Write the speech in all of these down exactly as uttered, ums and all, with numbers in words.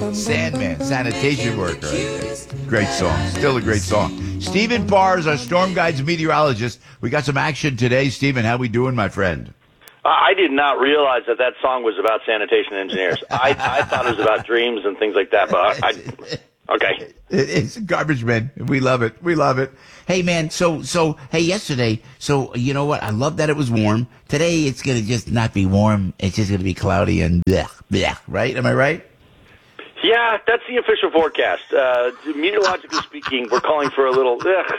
Sandman, sanitation worker. Great song. Still a great song. Stephen Parr is our Storm Guides meteorologist. We got some action today. Stephen, how we doing, my friend? I did not realize that that song was about sanitation engineers. I, I thought it was about dreams and things like that, but I, I okay. It's garbage men. We love it. We love it. Hey, man, so, so, hey, yesterday, so, you know what? I love that it was warm. Today, it's going to just not be warm. It's just going to be cloudy and bleh, bleh, right? Am I right? Yeah, that's the official forecast. Uh, meteorologically speaking, we're calling for a little ugh.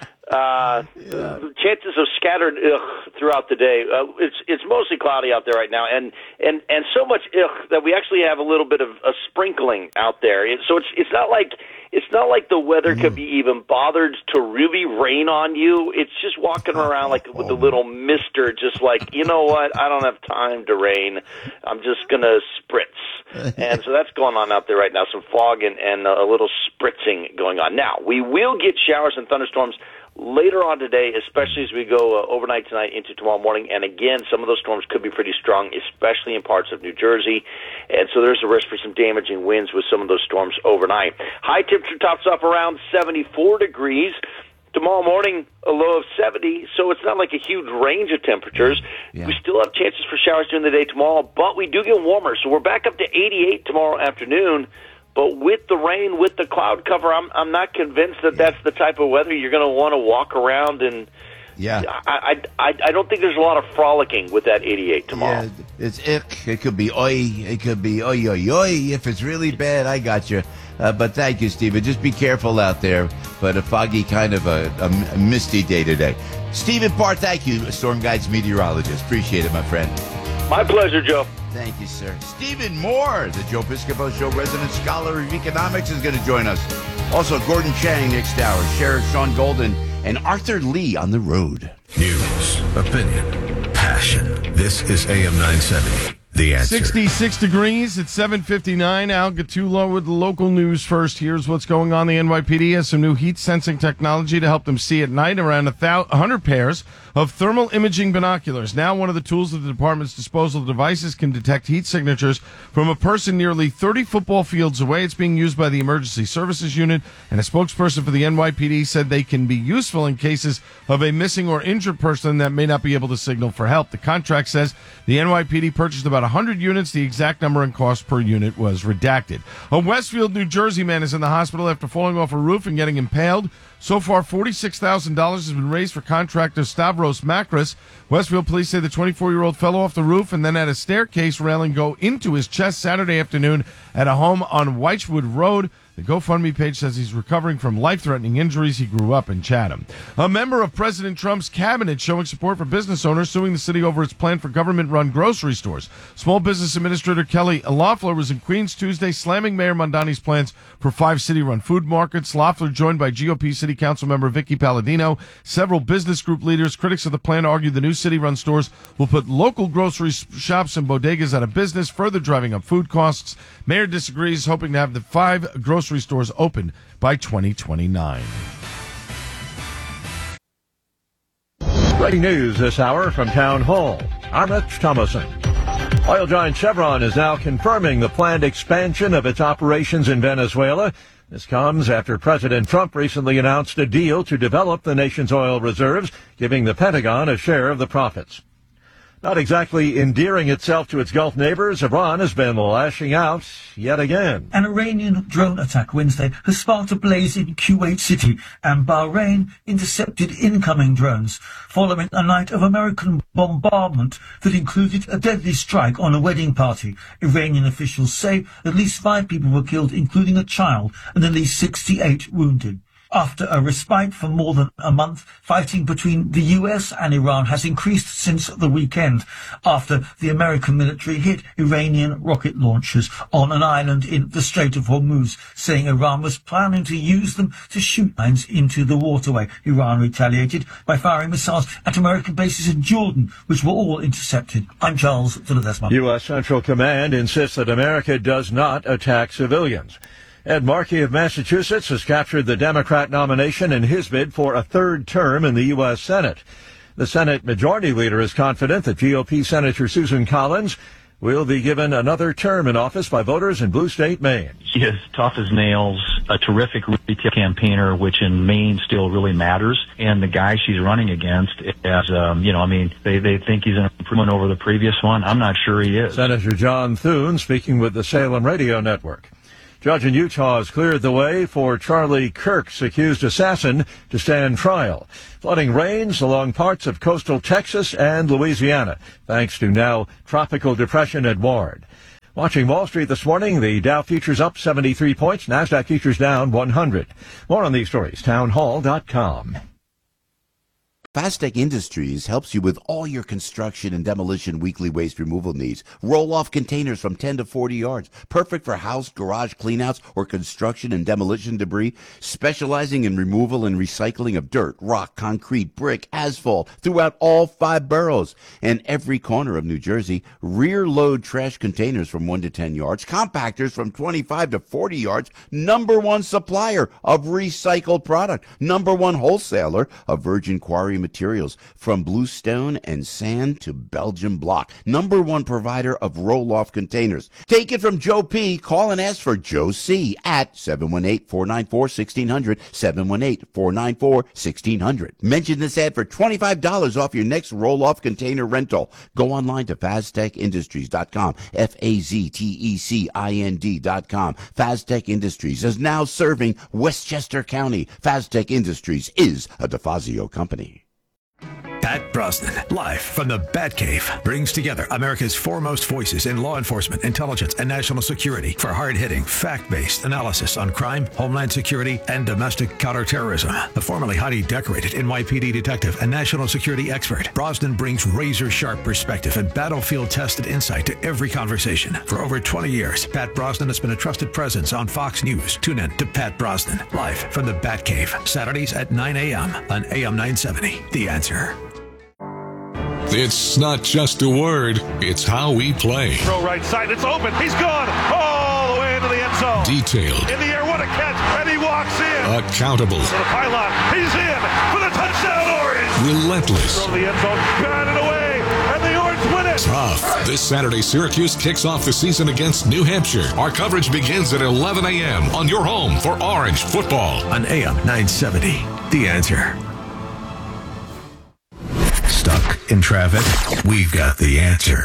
Uh, yeah. Chances of scattered ugh throughout the day. Uh, it's it's mostly cloudy out there right now, and and and so much ugh that we actually have a little bit of a sprinkling out there. It, so it's it's not like it's not like the weather mm. could be even bothered to really rain on you. It's just walking around like with a little mister, just like, you know what? I don't have time to rain. I'm just gonna spritz, and so that's going on out there right now. Some fog and and a little spritzing going on. Now we will get showers and thunderstorms later on today, especially as we go uh, overnight tonight into tomorrow morning. And again, some of those storms could be pretty strong, especially in parts of New Jersey. And so there's a risk for some damaging winds with some of those storms overnight. High temperature tops off around seventy-four degrees. Tomorrow morning, a low of seventy, so it's not like a huge range of temperatures. Yeah. We still have chances for showers during the day tomorrow, but we do get warmer. So we're back up to eighty-eight tomorrow afternoon. But with the rain, with the cloud cover, I'm I'm not convinced that that's the type of weather you're going to want to walk around and. Yeah, I, I I don't think there's a lot of frolicking with that eighty-eight tomorrow. Yeah, it's ick. It could be oi. It could be oi oi oi. If it's really bad, I got you. Uh, but thank you, Stephen. Just be careful out there. But a foggy, kind of a, a, a misty day today. Stephen Parr, thank you, Storm Guides meteorologist. Appreciate it, my friend. My pleasure, Joe. Thank you, sir. Stephen Moore, the Joe Piscopo Show resident scholar of economics, is going to join us. Also, Gordon Chang next hour, Sheriff Sean Golden, and Arthur Lee on the road. News, opinion, passion. This is A M nine seventy. The Answer. sixty-six degrees at seven fifty-nine. Al Gattulo with the local news first. Here's what's going on. The N Y P D has some new heat sensing technology to help them see at night. Around one hundred pairs of thermal imaging binoculars. Now one of the tools at the department's disposal devices can detect heat signatures from a person nearly thirty football fields away. It's being used by the Emergency Services Unit, and a spokesperson for the N Y P D said they can be useful in cases of a missing or injured person that may not be able to signal for help. The contract says the N Y P D purchased about one hundred units. The exact number and cost per unit was redacted. A Westfield, New Jersey man is in the hospital after falling off a roof and getting impaled. So far, forty-six thousand dollars has been raised for contractor Stavros Makris. Westfield police say the twenty-four-year-old fell off the roof and then had a staircase railing go into his chest Saturday afternoon at a home on Whitewood Road. The GoFundMe page says he's recovering from life-threatening injuries. He grew up in Chatham. A member of President Trump's cabinet showing support for business owners suing the city over its plan for government-run grocery stores. Small Business Administrator Kelly Loeffler was in Queens Tuesday slamming Mayor Mondani's plans for five city-run food markets. Loeffler, joined by G O P City Council member Vicky Palladino, several business group leaders. Critics of the plan argued the new city-run stores will put local grocery shops and bodegas out of business, further driving up food costs. Mayor disagrees, hoping to have the five grocery stores open by twenty twenty-nine. Breaking news this hour from Town Hall. I'm Rich Thomason. Oil giant Chevron is now confirming the planned expansion of its operations in Venezuela. This comes after President Trump recently announced a deal to develop the nation's oil reserves, giving the Pentagon a share of the profits. Not exactly endearing itself to its Gulf neighbors, Iran has been lashing out yet again. An Iranian drone attack Wednesday has sparked a blaze in Kuwait City, and Bahrain intercepted incoming drones following a night of American bombardment that included a deadly strike on a wedding party. Iranian officials say at least five people were killed, including a child, and at least sixty-eight wounded. After a respite for more than a month, fighting between the U S and Iran has increased since the weekend after the American military hit Iranian rocket launchers on an island in the Strait of Hormuz, saying Iran was planning to use them to shoot mines into the waterway. Iran retaliated by firing missiles at American bases in Jordan, which were all intercepted. I'm Charles Villadesma. U S Central Command insists that America does not attack civilians. Ed Markey of Massachusetts has captured the Democrat nomination in his bid for a third term in the U S Senate. The Senate Majority Leader is confident that G O P Senator Susan Collins will be given another term in office by voters in Blue State, Maine. He is tough as nails, a terrific retail campaigner, which in Maine still really matters. And the guy she's running against, is, um, you know, I mean, they, they think he's an improvement over the previous one. I'm not sure he is. Senator John Thune speaking with the Salem Radio Network. Judge in Utah has cleared the way for Charlie Kirk's accused assassin to stand trial. Flooding rains along parts of coastal Texas and Louisiana, thanks to now Tropical Depression Edouard. Watching Wall Street this morning, the Dow futures up seventy-three points, NASDAQ futures down one hundred. More on these stories, townhall dot com. Fastech Industries helps you with all your construction and demolition weekly waste removal needs. Roll-off containers from ten to forty yards. Perfect for house, garage cleanouts, or construction and demolition debris. Specializing in removal and recycling of dirt, rock, concrete, brick, asphalt throughout all five boroughs and every corner of New Jersey. Rear-load trash containers from one to ten yards. Compactors from twenty-five to forty yards. Number one supplier of recycled product. Number one wholesaler of virgin quarry materials from bluestone and sand to Belgian block. Number one provider of roll-off containers. Take it from Joe P. Call and ask for Joe C. at seven one eight, four nine four, one six zero zero, seven one eight, four nine four, one six zero zero. Mention this ad for twenty-five dollars off your next roll-off container rental. Go online to faztech industries dot com, F A Z T E C I N D dot com. Faztech Industries is now serving Westchester County. Faztech Industries is a DeFazio company. Pat Brosnan, live from the Batcave, brings together America's foremost voices in law enforcement, intelligence, and national security for hard-hitting, fact-based analysis on crime, homeland security, and domestic counterterrorism. The formerly highly decorated N Y P D detective and national security expert, Brosnan brings razor-sharp perspective and battlefield-tested insight to every conversation. For over twenty years, Pat Brosnan has been a trusted presence on Fox News. Tune in to Pat Brosnan, live from the Batcave, Saturdays at nine a.m. on A M nine seventy. The Answer. It's not just a word, it's how we play. Throw right side, it's open, he's gone all the way into the end zone. Detailed. In the air, what a catch, and he walks in. Accountable. For the pylon, he's in for the touchdown, Orange. Relentless. Throw the end zone, got it away, and the Orange win it. Tough. This Saturday, Syracuse kicks off the season against New Hampshire. Our coverage begins at eleven a.m. on your home for Orange football. On A M nine seventy, The Answer. Stuck in traffic? We've got the answer.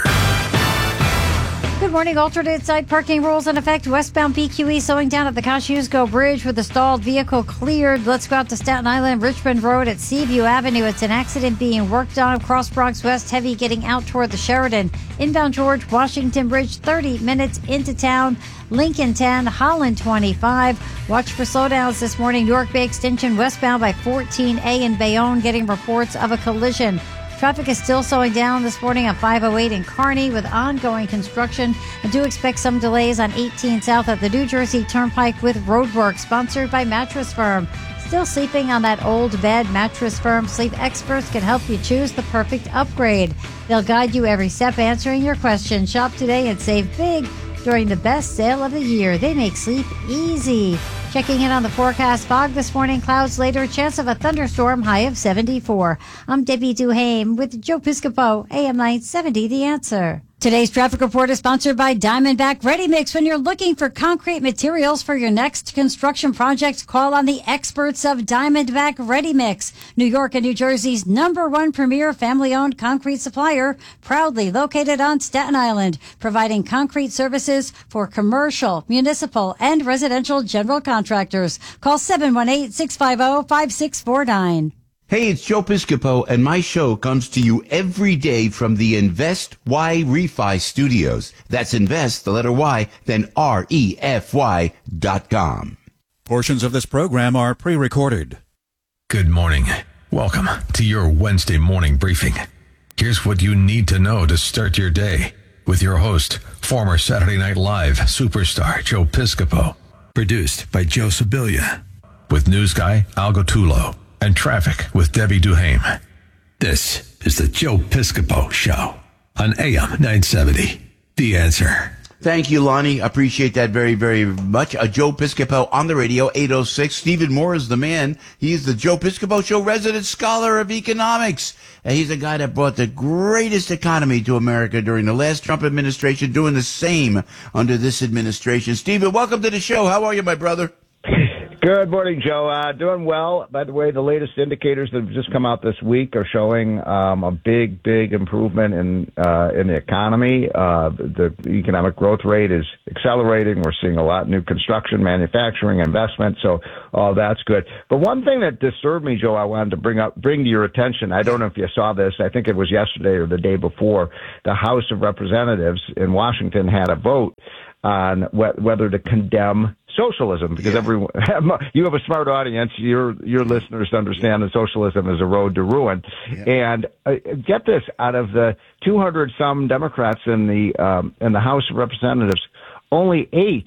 Good morning. Alternate side parking rules in effect. Westbound B Q E slowing down at the Kosciuszko Bridge with the stalled vehicle cleared. Let's go out to Staten Island, Richmond Road at Seaview Avenue. It's an accident being worked on. Cross Bronx West heavy getting out toward the Sheridan. Inbound George Washington Bridge, thirty minutes into town. Lincoln ten, Holland twenty-five. Watch for slowdowns this morning. York Bay Extension westbound by fourteen A in Bayonne getting reports of a collision. Traffic is still slowing down this morning on five oh eight in Kearney with ongoing construction. I do expect some delays on eighteen South at the New Jersey Turnpike with roadwork, sponsored by Mattress Firm. Still sleeping on that old bed? Mattress Firm sleep experts can help you choose the perfect upgrade. They'll guide you every step answering your questions. Shop today and save big during the best sale of the year. They make sleep easy. Checking in on the forecast. Fog this morning, clouds later, chance of a thunderstorm, high of seventy-four. I'm Debbie Duhame with Joe Piscopo, A M nine seventy, The Answer. Today's traffic report is sponsored by Diamondback Ready Mix. When you're looking for concrete materials for your next construction project, call on the experts of Diamondback Ready Mix. New York and New Jersey's number one premier family-owned concrete supplier, proudly located on Staten Island, providing concrete services for commercial, municipal, and residential general contractors. Call seven one eight, six five zero, five six four nine. Hey, it's Joe Piscopo, and my show comes to you every day from the Invest Y Refi Studios. That's Invest, the letter Y, then R E F Y dot com. Portions of this program are pre-recorded. Good morning. Welcome to your Wednesday morning briefing. Here's what you need to know to start your day with your host, former Saturday Night Live superstar Joe Piscopo. Produced by Joe Sibilia. With news guy Al Gottulo. And traffic with Debbie Duhame. This is the Joe Piscopo Show on A M nine seventy. The Answer. Thank you, Lonnie. Appreciate that very, very much. Uh, Joe Piscopo on the radio, eight oh six. Stephen Moore is the man. He's the Joe Piscopo Show resident scholar of economics. And he's a guy that brought the greatest economy to America during the last Trump administration, doing the same under this administration. Stephen, welcome to the show. How are you, my brother? Good morning, Joe. Uh, doing well. By the way, the latest indicators that have just come out this week are showing um, a big, big improvement in uh, in the economy. Uh, the economic growth rate is accelerating. We're seeing a lot of new construction, manufacturing, investment. So all that's good. But one thing that disturbed me, Joe, I wanted to bring up, bring to your attention. I don't know if you saw this. I think it was yesterday or the day before. The House of Representatives in Washington had a vote on wh- whether to condemn socialism, because yeah. everyone, you have a smart audience. Your your listeners understand that socialism is a road to ruin. Yeah. And uh, get this: out of the two hundred some Democrats in the um, in the House of Representatives, only eight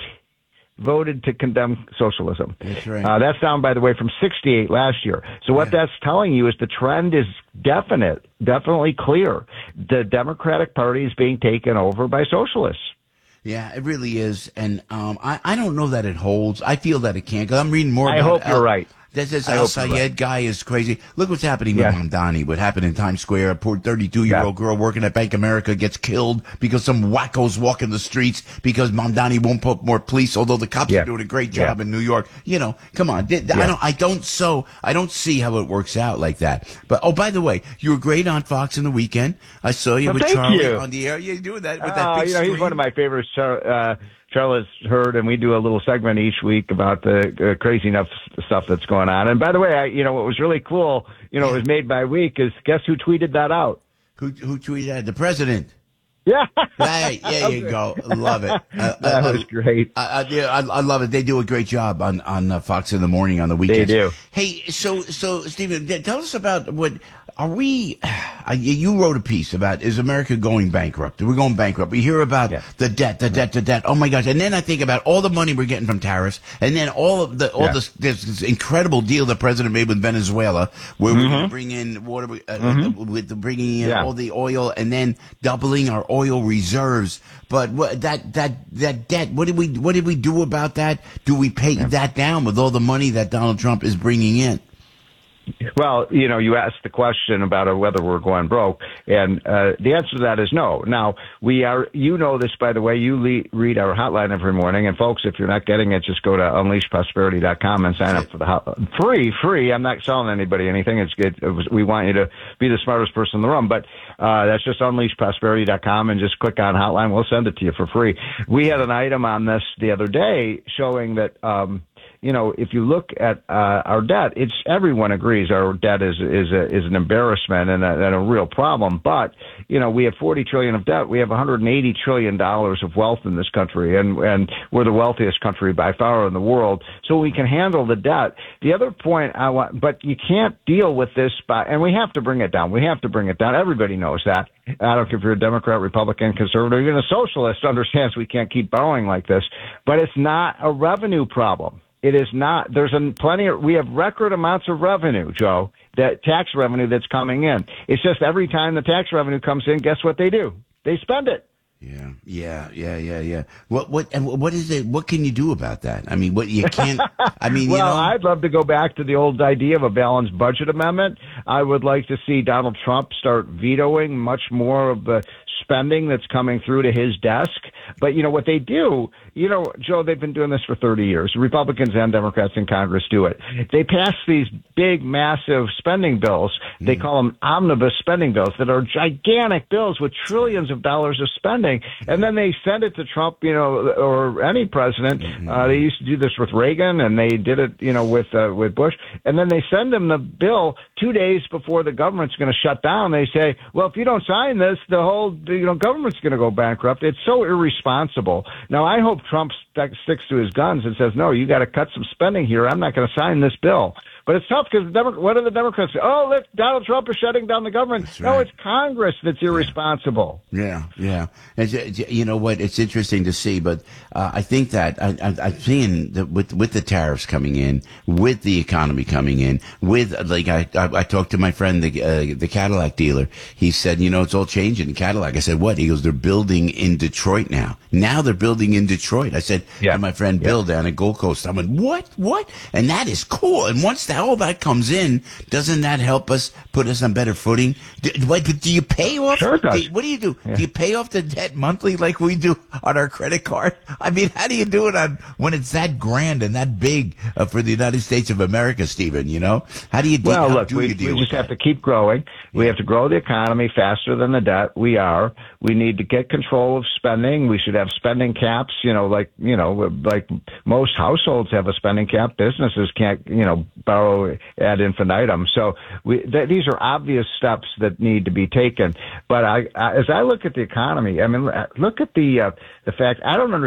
voted to condemn socialism. That's right. Uh, that's down, by the way, from sixty-eight last year. So what yeah. that's telling you is the trend is definite, definitely clear. The Democratic Party is being taken over by socialists. Yeah, it really is, and um, I, I don't know that it holds. I feel that it can't, because I'm reading more I about hope Al, you're right. This, this I Al hope you're Sayed right. guy is crazy. Look what's happening Yeah. with Mamdani, what happened in Times Square. A poor thirty-two-year-old yeah. girl working at Bank of America gets killed because some wackos walk in the streets because Mamdani won't put more police, although the cops yeah. are doing a great job yeah. in New York. You know, come on. I Yeah. don't, I don't, so, I don't see how it works out like that. But, oh, by the way, you were great on Fox in the weekend. I saw you Well, with thank Charlie you. on the air. You're doing that with that Oh, big you know, screen. he's one of my favorites. Uh, Charlotte's heard, and we do a little segment each week about the uh, crazy enough stuff that's going on. And by the way, I, you know, what was really cool, you know, it was made by Week, is guess who tweeted that out? Who, who tweeted that? The president. Yeah. Right, there you go. Love it. Uh, that uh, was great. I, I, yeah, I, I love it. They do a great job on on uh, Fox in the Morning on the weekends. They do. Hey, so so Stephen, tell us about what are we? Uh, you wrote a piece about is America going bankrupt? We're going bankrupt. We hear about yeah. the debt, the debt, the debt. Oh my gosh! And then I think about all the money we're getting from tariffs, and then all of the all yeah. this, this this incredible deal the president made with Venezuela, where Mm-hmm. we're going to bring in water uh, Mm-hmm. with the bringing in yeah. all the oil, and then doubling our oil reserves. But what, that that that debt, what did we what did we do about that? Do we pay yeah. that down with all the money that Donald Trump is bringing in? Well, you know, you asked the question about uh, whether we're going broke, and uh, the answer to that is no. Now, we are, you know this, by the way, you le- read our hotline every morning, and folks, if you're not getting it, just go to unleash prosperity dot com and sign up for the hotline. Free, free. I'm not selling anybody anything. It's good. It was, we want you to be the smartest person in the room, but uh, that's just unleash prosperity dot com, and just click on hotline. We'll send it to you for free. We had an item on this the other day showing that, um, you know, if you look at uh, our debt, it's everyone agrees our debt is is a, is an embarrassment and a, and a real problem. But you know, we have forty trillion of debt. We have one hundred eighty trillion dollars of wealth in this country, and and we're the wealthiest country by far in the world. So we can handle the debt. The other point I want, but you can't deal with this by, and we have to bring it down. We have to bring it down. Everybody knows that. I don't care if you're a Democrat, Republican, conservative, even a socialist understands we can't keep borrowing like this. But it's not a revenue problem. It is not. There's a plenty of, we have record amounts of revenue, Joe, that tax revenue that's coming in. It's just every time the tax revenue comes in, guess what they do? They spend it. Yeah, yeah, yeah, yeah, yeah. What, what, and what is it? What can you do about that? I mean, what you can't. I mean, well, you know, I'd love to go back to the old idea of a balanced budget amendment. I would like to see Donald Trump start vetoing much more of the spending that's coming through to his desk. But, you know, what they do, you know, Joe, they've been doing this for thirty years. Republicans and Democrats in Congress do it. They pass these big, massive spending bills. They call them omnibus spending bills that are gigantic bills with trillions of dollars of spending. And then they send it to Trump, you know, or any president. Uh, they used to do this with Reagan, and they did it, you know, with uh, with Bush. And then they send them the bill two days before the government's going to shut down. They say, well, if you don't sign this, the whole, you know, government's going to go bankrupt. It's so irresponsible. Now, I hope Trump st- sticks to his guns and says, no, you got to cut some spending here. I'm not going to sign this bill. But it's tough because Demo- what do the Democrats say? Oh, look, Donald Trump is shutting down the government. That's No, right. it's Congress that's irresponsible. Yeah, yeah. It's, it's, you know what? It's interesting to see, but uh, I think that I, I, I'm seeing that with with the tariffs coming in, with the economy coming in, with like I I, I talked to my friend the uh, the Cadillac dealer. He said, you know, it's all changing in Cadillac. I said, what? He goes, they're building in Detroit now. Now they're building in Detroit. I said Yeah. to my friend Bill down at Gold Coast, I went, what? What? And that is cool. And once that, all that comes in, doesn't that help us put us on better footing? Do, what, do you pay off? Sure it does. Do you- what do you do? Yeah. Do you pay off the debt monthly like we do on our credit card? I mean, how do you do it on when it's that grand and that big uh, for the United States of America, Stephen? You know, how do you deal? Well, how look, do we, you deal we with just have that? to keep growing. We have to grow the economy faster than the debt. We are. We need to get control of spending. We should have spending caps, you know, like, you know, like most households have a spending cap. Businesses can't, you know, borrow ad infinitum. So we, th- these are obvious steps that need to be taken. But I, I, as I look at the economy, I mean, look at the, uh, the fact, I don't understand.